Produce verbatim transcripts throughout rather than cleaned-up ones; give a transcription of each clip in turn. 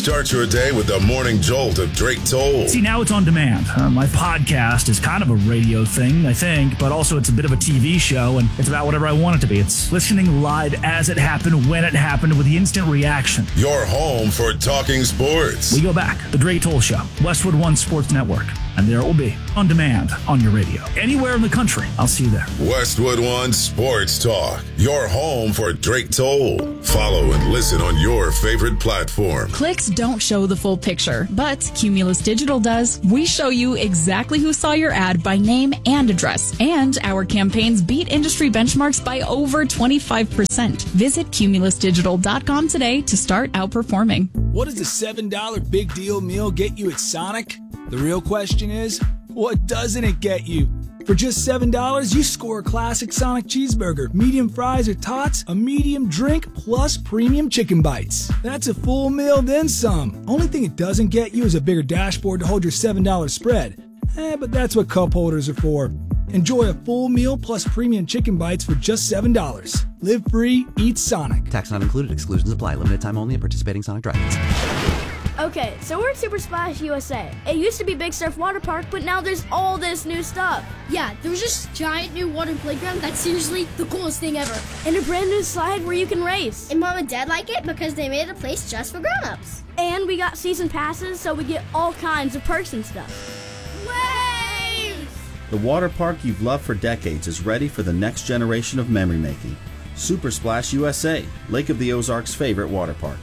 Start your day with the morning jolt of Drake Toll. See, now it's on demand. Uh, my podcast is kind of a radio thing, I think, but also it's a bit of a T V show, and it's about whatever I want it to be. It's listening live as it happened, when it happened, with the instant reaction. Your home for talking sports. We go back. The Drake Toll Show, Westwood One Sports Network. And there it will be, on demand, on your radio. Anywhere in the country, I'll see you there. Westwood One Sports Talk, your home for Drake Toll. Follow and listen on your favorite platform. Clicks don't show the full picture, but Cumulus Digital does. We show you exactly who saw your ad by name and address. And our campaigns beat industry benchmarks by over twenty-five percent. Visit cumulus digital dot com today to start outperforming. What does a seven dollar big deal meal get you at Sonic? The real question is, what doesn't it get you? For just seven dollars, you score a classic Sonic cheeseburger, medium fries or tots, a medium drink, plus premium chicken bites. That's a full meal, then some. Only thing it doesn't get you is a bigger dashboard to hold your seven dollar spread. Eh, but that's what cup holders are for. Enjoy a full meal plus premium chicken bites for just seven dollars. Live free, eat Sonic. Tax not included. Exclusions apply. Limited time only at participating Sonic drive-ins. Okay, so we're at Super Splash U S A. It used to be Big Surf Water Park, but now there's all this new stuff. Yeah, there's this giant new water playground that's seriously the coolest thing ever. And a brand new slide where you can race. And Mom and Dad like it because they made a place just for grown-ups. And we got season passes, so we get all kinds of perks and stuff. Waves! The water park you've loved for decades is ready for the next generation of memory making. Super Splash U S A, Lake of the Ozarks' favorite water park.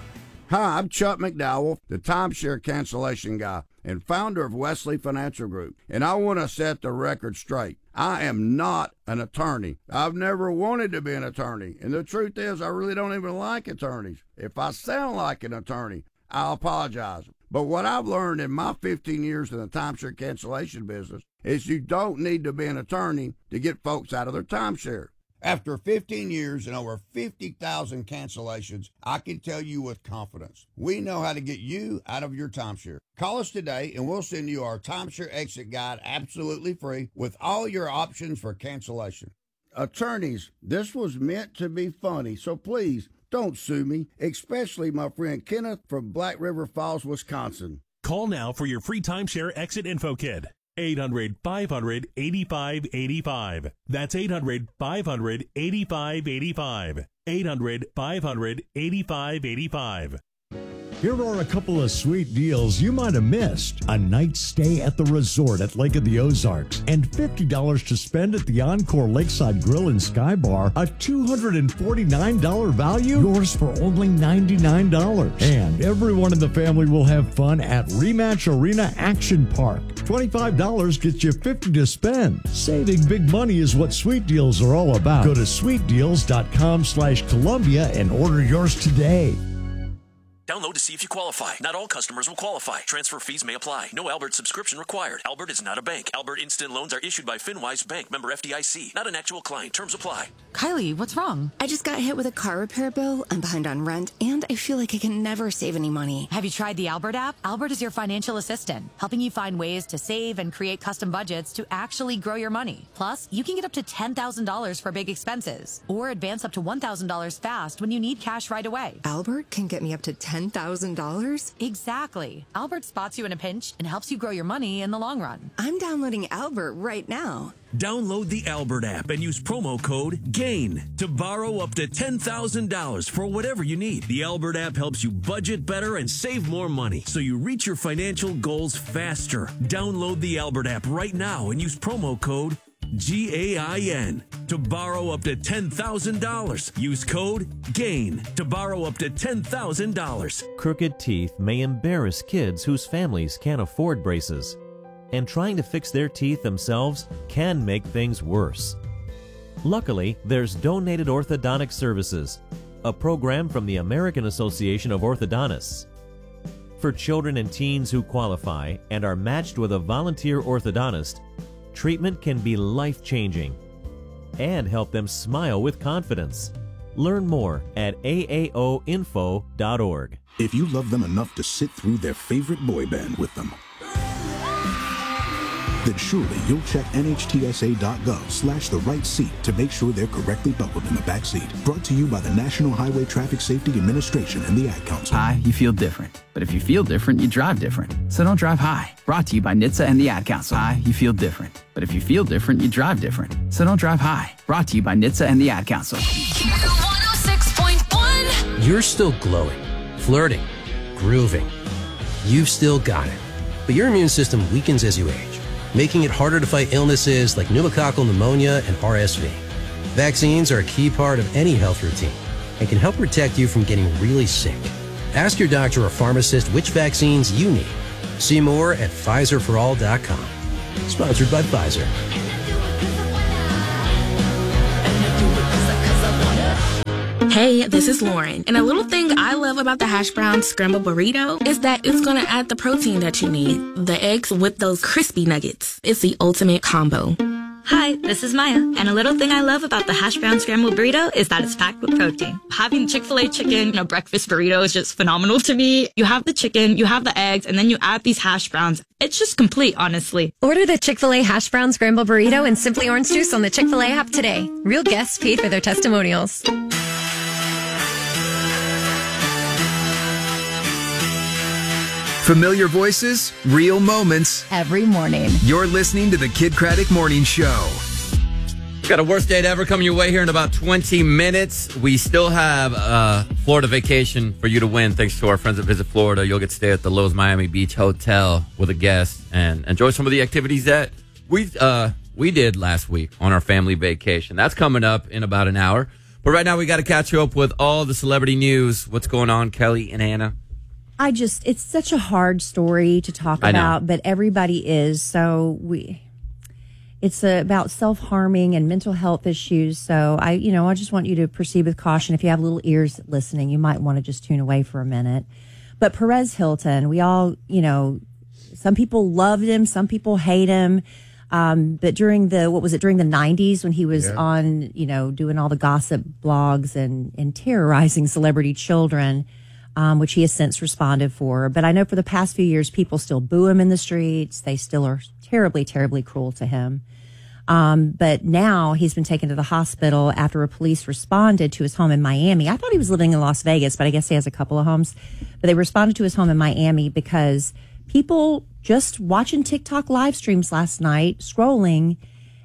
Hi, I'm Chuck McDowell, the timeshare cancellation guy and founder of Wesley Financial Group, and I want to set the record straight. I am not an attorney. I've never wanted to be an attorney, and the truth is I really don't even like attorneys. If I sound like an attorney, I'll apologize. But what I've learned in my fifteen years in the timeshare cancellation business is you don't need to be an attorney to get folks out of their timeshare. After fifteen years and over fifty thousand cancellations, I can tell you with confidence, we know how to get you out of your timeshare. Call us today and we'll send you our timeshare exit guide absolutely free with all your options for cancellation. Attorneys, this was meant to be funny, so please don't sue me, especially my friend Kenneth from Black River Falls, Wisconsin. Call now for your free timeshare exit info kit. eight hundred, five hundred, eighty-five eighty-five. That's eight hundred, five hundred, eighty-five eighty-five. eight hundred, five hundred, eighty-five eighty-five. Here are a couple of sweet deals you might have missed. A night stay at the resort at Lake of the Ozarks and fifty dollars to spend at the Encore Lakeside Grill and Sky Bar. A two hundred forty-nine dollars value, yours for only ninety-nine dollars. And everyone in the family will have fun at Rematch Arena Action Park. twenty-five dollars gets you fifty dollars to spend. Saving big money is what Sweet Deals are all about. Go to sweet deals dot com slash Columbia and order yours today. Download to see if you qualify. Not all customers will qualify. Transfer fees may apply. No Albert subscription required. Albert is not a bank. Albert Instant Loans are issued by FinWise Bank, member F D I C. Not an actual client. Terms apply. Kylie, what's wrong? I just got hit with a car repair bill. I'm behind on rent, and I feel like I can never save any money. Have you tried the Albert app? Albert is your financial assistant, helping you find ways to save and create custom budgets to actually grow your money. Plus, you can get up to ten thousand dollars for big expenses, or advance up to one thousand dollars fast when you need cash right away. Albert can get me up to ten thousand dollars? Exactly. Albert spots you in a pinch and helps you grow your money in the long run. I'm downloading Albert right now. Download the Albert app and use promo code GAIN to borrow up to ten thousand dollars for whatever you need. The Albert app helps you budget better and save more money so you reach your financial goals faster. Download the Albert app right now and use promo code G A I N to borrow up to ten thousand dollars. Use code GAIN to borrow up to ten thousand dollars. Crooked teeth may embarrass kids whose families can't afford braces, and trying to fix their teeth themselves can make things worse. Luckily, there's Donated Orthodontic Services, a program from the American Association of Orthodontists. For children and teens who qualify and are matched with a volunteer orthodontist, treatment can be life-changing and help them smile with confidence. Learn more at A A O info dot org. If you love them enough to sit through their favorite boy band with them, then surely you'll check nhtsa.gov slash the right seat to make sure they're correctly buckled in the back seat. Brought to you by the National Highway Traffic Safety Administration and the Ad Council. High, you feel different. But if you feel different, you drive different. So don't drive high. Brought to you by N H T S A and the Ad Council. High, you feel different. But if you feel different, you drive different. So don't drive high. Brought to you by N H T S A and the Ad Council. one oh six point one. You're still glowing, flirting, grooving. You've still got it. But your immune system weakens as you age, making it harder to fight illnesses like pneumococcal pneumonia and R S V. Vaccines are a key part of any health routine and can help protect you from getting really sick. Ask your doctor or pharmacist which vaccines you need. See more at Pfizer for all dot com. Sponsored by Pfizer. Hey, this is Lauren, and a little thing I love about the hash brown scrambled burrito is that it's going to add the protein that you need. The eggs with those crispy nuggets. It's the ultimate combo. Hi, this is Maya, and a little thing I love about the hash brown scrambled burrito is that it's packed with protein. Having Chick-fil-A chicken in a breakfast burrito is just phenomenal to me. You have the chicken, you have the eggs, and then you add these hash browns. It's just complete, honestly. Order the Chick-fil-A hash brown scrambled burrito and Simply Orange Juice on the Chick-fil-A app today. Real guests paid for their testimonials. Familiar voices, real moments. Every morning. You're listening to the Kid Craddock Morning Show. Got a worst date ever coming your way here in about twenty minutes. We still have a Florida vacation for you to win thanks to our friends at Visit Florida. You'll get to stay at the Lowe's Miami Beach Hotel with a guest and enjoy some of the activities that we uh, we did last week on our family vacation. That's coming up in about an hour. But right now we got to catch you up with all the celebrity news. What's going on, Kelly and Anna? I just, it's such a hard story to talk about, but everybody is. So we, it's uh, about self-harming and mental health issues. So I, you know, I just want you to proceed with caution. If you have little ears listening, you might want to just tune away for a minute. But Perez Hilton, we all, you know, some people loved him, some people hate him. Um, but during the, what was it, during the nineties when he was yeah. on, you know, doing all the gossip blogs and, and terrorizing celebrity children, Um, which he has since responded for. But I know for the past few years, people still boo him in the streets. They still are terribly, terribly cruel to him. Um, but now he's been taken to the hospital after a police responded to his home in Miami. I thought he was living in Las Vegas, but I guess he has a couple of homes. But they responded to his home in Miami because people just watching TikTok live streams last night, scrolling,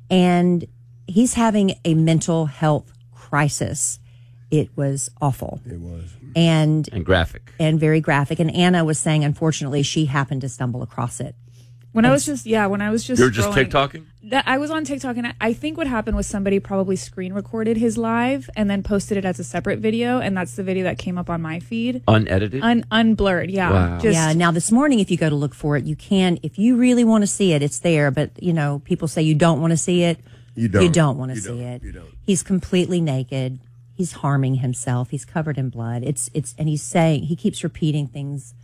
and he's having a mental health crisis. It was awful. It was. And, and graphic. And very graphic. And Anna was saying, unfortunately, she happened to stumble across it. When and I was just, yeah, when I was just You were just TikToking? That, I was on TikTok, and I, I think what happened was somebody probably screen recorded his live and then posted it as a separate video, and that's the video that came up on my feed. Unedited? Un, unblurred, yeah. Wow. Just, yeah, now this morning, if you go to look for it, you can, if you really want to see it, it's there. But, you know, people say you don't want to see it. You don't. You don't want to you see don't. it. You don't. He's completely naked. He's harming himself. He's covered in blood. It's, it's, and he's saying, he keeps repeating things,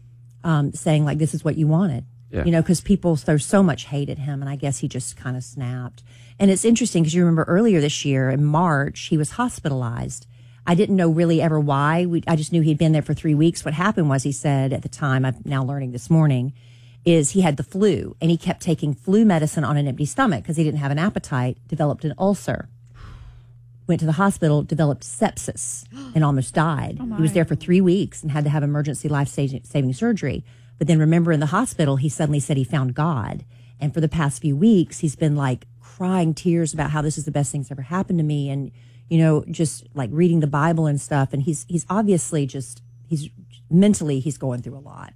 um, saying like, this is what you wanted. Yeah. You know, because people, there's so much hate at him, and I guess he just kind of snapped. And it's interesting because you remember earlier this year in March, he was hospitalized. I didn't know really ever why. We, I just knew he'd been there for three weeks. What happened was, he said at the time, I'm now learning this morning, is he had the flu, and he kept taking flu medicine on an empty stomach because he didn't have an appetite, developed an ulcer. Went to the hospital, developed sepsis, and almost died. Oh he was there for three weeks and had to have emergency life-saving surgery. But then remember, in the hospital, he suddenly said he found God. And for the past few weeks, he's been like crying tears about how this is the best thing that's ever happened to me. And, you know, just like reading the Bible and stuff. And he's, he's obviously just, he's mentally, he's going through a lot.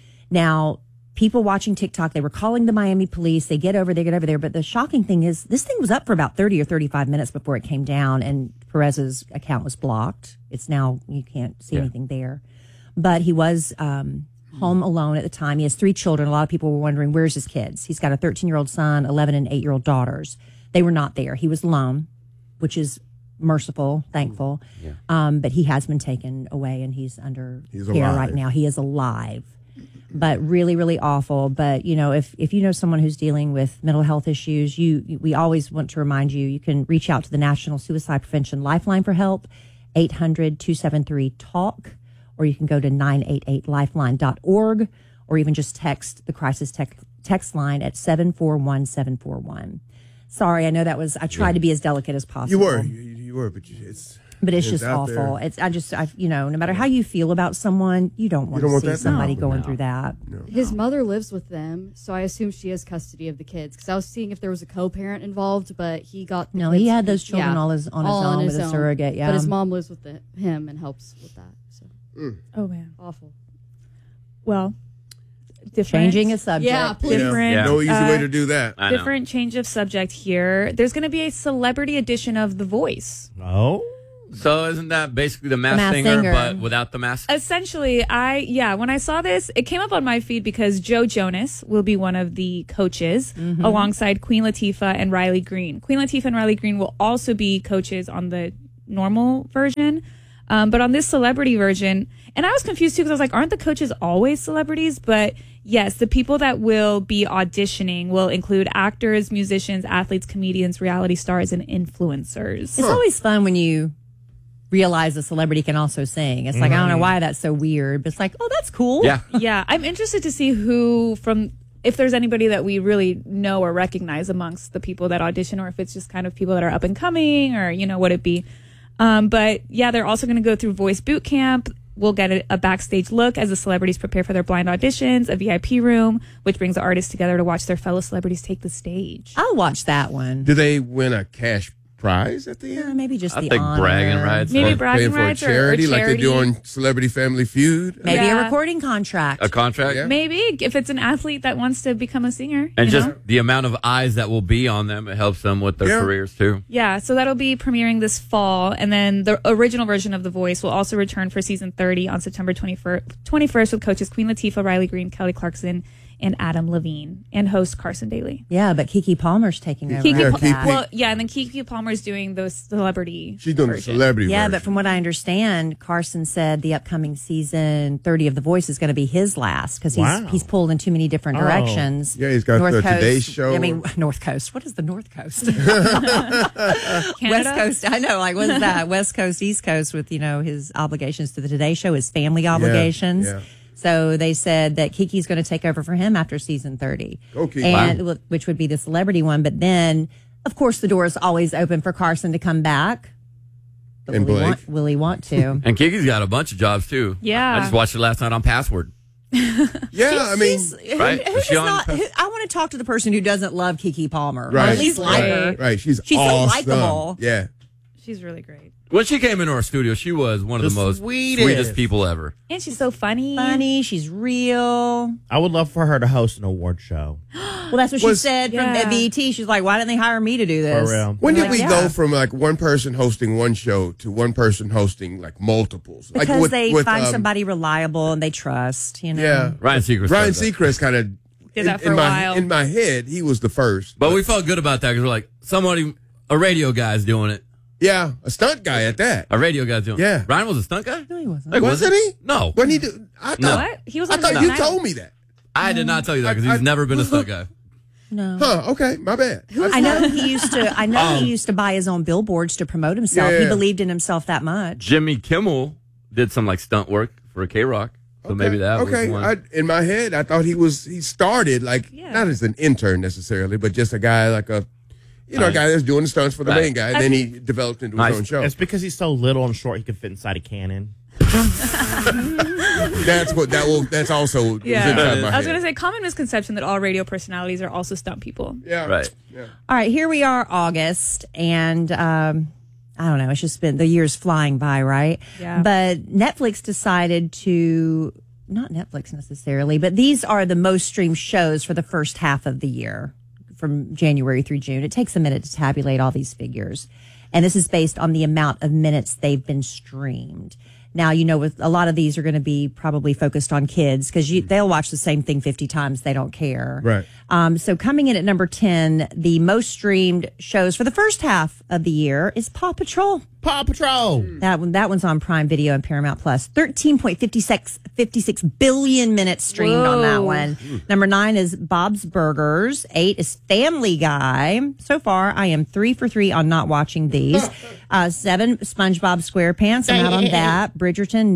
Now, people watching TikTok, they were calling the Miami police. They get over, they get over there. But the shocking thing is, this thing was up for about thirty or thirty-five minutes before it came down, and Perez's account was blocked. It's now, you can't see yeah. anything there. But he was um, home alone at the time. He has three children. A lot of people were wondering, where's his kids? He's got a thirteen-year-old son, eleven and eight-year-old daughters. They were not there. He was alone, which is merciful, thankful. Yeah. Um, but he has been taken away, and he's under he's care alive. right now. He is alive. But really, really awful. But, you know, if, if you know someone who's dealing with mental health issues, you we always want to remind you, you can reach out to the National Suicide Prevention Lifeline for help, eight hundred, two seven three, talk, or you can go to nine eight eight lifeline dot org, or even just text the crisis tech text line at seven four one seven four one. Sorry, I know that was, I tried Yeah. to be as delicate as possible. You were, you, you were, but you, it's But it's, it's just out awful. there. It's I just I you know no matter how you feel about someone, you don't want don't to want see that? somebody No. going No. through that. His mother lives with them, so I assume she has custody of the kids. Because I was seeing if there was a co-parent involved, but he got the No, kids- he had those children yeah, all his- on his all own with a surrogate, yeah. but his mom lives with the, him and helps with that. So Oh man, awful. Well, different. Changing a subject. Yeah, please. Different. Yeah. No easy uh, way to do that. I know. Different change of subject here. There's going to be a celebrity edition of The Voice. Oh. So isn't that basically the Masked Masked Singer, Singer. but without the mask? Essentially, I yeah, when I saw this, it came up on my feed because Joe Jonas will be one of the coaches Mm-hmm. alongside Queen Latifah and Riley Green. Queen Latifah and Riley Green will also be coaches on the normal version. Um, but on this celebrity version, and I was confused too because I was like, aren't the coaches always celebrities? But yes, the people that will be auditioning will include actors, musicians, athletes, comedians, reality stars, and influencers. It's always fun when you realize a celebrity can also sing. It's like I don't know why that's so weird, but it's like, oh, that's cool. Yeah. Yeah, I'm interested to see who from if there's anybody that we really know or recognize amongst the people that audition, or if it's just kind of people that are up and coming, or you know, what it be. Um, but yeah, they're also going to go through voice boot camp. We'll get a, a backstage look as the celebrities prepare for their blind auditions, a V I P room, which brings the artists together to watch their fellow celebrities take the stage. I'll watch that one. Do they win a cash prize at the end? Yeah, maybe just I the think honor. bragging rights. Maybe or bragging Paying for a rights or- or charity, like they do charity. on Celebrity Family Feud? Maybe Yeah. a recording contract. a contract. Yeah. Maybe if it's an athlete that wants to become a singer. And you just know? the amount of eyes that will be on them, it helps them with their Yeah. careers too. Yeah, so that'll be premiering this fall. And then the original version of The Voice will also return for season thirty on September twenty-first with coaches Queen Latifah, Riley Green, Kelly Clarkson, and Adam Levine, and host Carson Daly. Yeah, but Kiki Palmer's taking over. Kiki, Yeah, after Pa- Kiki- that. well, yeah, and then Kiki Palmer's doing those celebrity. She's doing version. the celebrity Yeah, version. but from what I understand, Carson said the upcoming season thirty of The Voice is going to be his last because he's Wow. he's pulled in too many different Oh. directions. Yeah, he's got the Today Show. I mean, North Coast. What is the North Coast? Canada? West Coast. I know. Like, what is that? West Coast, East Coast with, you know, his obligations to the Today Show, his family obligations. yeah. So they said that Kiki's going to take over for him after season thirty. Go, Kiki. And which would be the celebrity one. But then, of course, the door is always open for Carson to come back. But And will he Blake. want, will he want to? And Kiki's got a bunch of jobs too. Yeah. I just watched it last night on Password. Yeah, I mean, Right? Who Was she does on not, the- who- I want to talk to the person who doesn't love Kiki Palmer. Or right. at least like her. right, right. She's, She's so awesome. likable. Yeah. She's really great. When she came into our studio, she was one of The the most sweetest. sweetest people ever. And she's so funny. Funny. She's real. I would love for her to host an award show. Well, that's what she Was- said from Yeah. at B E T. She's like, why didn't they hire me to do this? For real. When did Like, we yeah. go from like one person hosting one show to one person hosting like multiples? Because like with, they with, find um, somebody reliable and they trust, you know? Yeah. Ryan Seacrest. Ryan does that. Seacrest kind of Did that for in a my, while. In my head, he was the first. But we felt good about that because we're like, somebody, a radio guy's doing it. Yeah, a stunt guy at that. A radio guy's doing it. Yeah. Ryan was a stunt guy? No, he wasn't. Like, Wasn't he? No. When he do, I thought, No. What? He was I on thought the you Night- told me that. I did not tell you that because I- he's I- never been a stunt guy. No. Huh? Okay, my bad. I know he used to. I know Um, he used to buy his own billboards to promote himself. Yeah. He believed in himself that much. Jimmy Kimmel did some like stunt work for K Rock. So maybe that okay. was one. I, in my head, I thought he was. He started like Yeah. not as an intern necessarily, but just a guy like a, you know, a Nice. guy that's doing the stunts for the Right. main guy. And then he developed into Nice. his own show. It's because he's so little and short, he could fit inside a cannon. That's what that will. That's also was Yeah. inside my I was head. going to say, common misconception that all radio personalities are also stunt people. Yeah. Right. Yeah. All right, here we are, August, and um, I don't know. It's just been the year's flying by, right? Yeah. But Netflix decided to not Netflix necessarily, but these are the most streamed shows for the first half of the year, from January through June. It takes a minute to tabulate all these figures, and this is based on the amount of minutes they've been streamed. Now, you know, with a lot of these are going to be probably focused on kids because they'll watch the same thing fifty times. They don't care. Right. Um, so coming in at number ten, the most streamed shows for the first half of the year is Paw Patrol. Paw Patrol. That one, that one's on Prime Video and Paramount Plus. thirteen point five six, fifty-six billion minutes streamed on that Whoa. one. Number nine is Bob's Burgers. Eight is Family Guy. So far, I am three for three on not watching these. Uh, seven, SpongeBob SquarePants. I'm out on that. Bridgerton. Nope.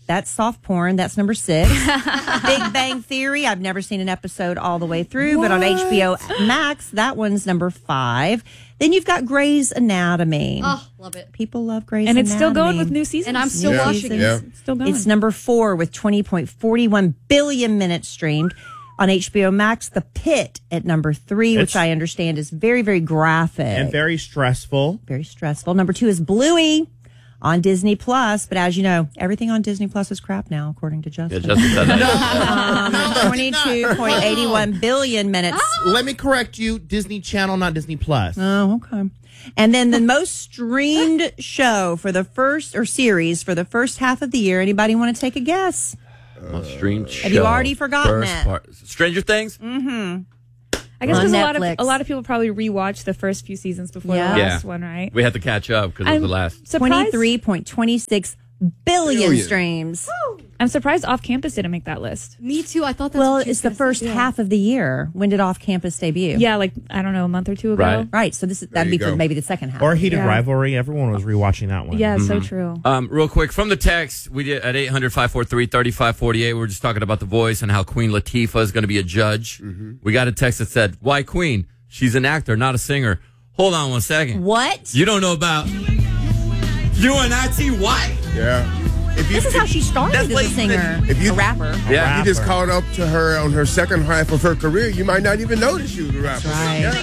That's soft porn. That's number six. Big Bang Theory. I've never seen an episode all the way through, what? But on H B O Max, that one's number five. Then you've got Grey's Anatomy. Oh, love it. People love Grey's and Anatomy. it's still going with new seasons. And I'm still New watching seasons. it. Yeah. It's still going. It's number four with twenty point four one billion minutes streamed. On H B O Max, The Pit at number three, It's- which I understand is very, very graphic. And very stressful. Very stressful. Number two is Bluey on Disney Plus. But as you know, everything on Disney Plus is crap now, according to Justin. Yeah, Justin said that. um, twenty-two point eight one billion minutes. Let me correct you. Disney Channel, not Disney Plus. Oh, okay. And then the most streamed show for the first, or series for the first half of the year. Anybody want to take a guess? Most streamed Have you show, already forgotten first it? Part. Stranger Things? Mm-hmm. I guess On because a lot of Netflix. a lot of people probably rewatch the first few seasons before Yeah. the last Yeah. one, right? We had to catch up because it was I'm the last. surprised. twenty-three point two six billion Billion. streams. I'm surprised Off Campus didn't make that list. Me too. I thought that's Well, what you it's the guys first said, yeah. half of the year. When did Off Campus debut? Yeah, like I don't know, a month or two ago. Right. Right. So this is, that'd you be for go. maybe the second half. Or Heated Yeah. Rivalry. Everyone was rewatching that one. Yeah, so true. Um, real quick, from the text, we did at eight hundred, five four three, three five four eight. We were just talking about The Voice and how Queen Latifah is going to be a judge. Mm-hmm. We got a text that said, why Queen? She's an actor, not a singer. Hold on one second. What? You don't know about U N I T Y? Yeah. If you, This is how she started That's as a like- singer, if you- a rapper. Yeah. you just caught up to her on her second half of her career, you might not even notice she was a rapper. Right. Yeah.